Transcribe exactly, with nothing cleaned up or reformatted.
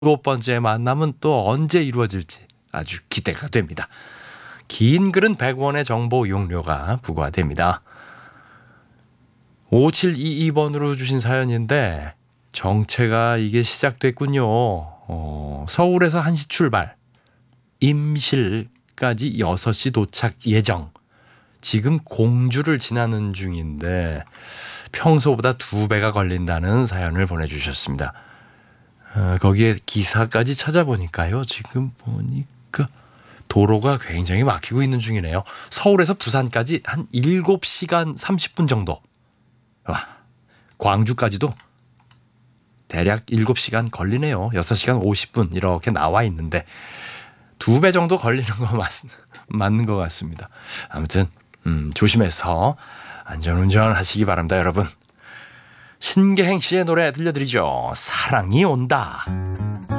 일곱 번째 만남은 또 언제 이루어질지 아주 기대가 됩니다. 긴 글은 백 원의 정보 이용료가 부과됩니다. 오칠이이 번으로 주신 사연인데 정체가 이게 시작됐군요. 어, 서울에서 한 시 출발, 임실까지 여섯 시 도착 예정. 지금 공주를 지나는 중인데 평소보다 두 배가 걸린다는 사연을 보내주셨습니다. 어, 거기에 기사까지 찾아보니까요. 지금 보니까 도로가 굉장히 막히고 있는 중이네요. 서울에서 부산까지 한 일곱 시간 삼십 분 정도. 와, 광주까지도 대략 일곱 시간 걸리네요. 여섯 시간 오십 분 이렇게 나와 있는데 두 배 정도 걸리는 거 맞, 맞는 것 같습니다. 아무튼 음, 조심해서 안전운전 하시기 바랍니다, 여러분. 신계행 씨의 노래 들려드리죠. 사랑이 온다.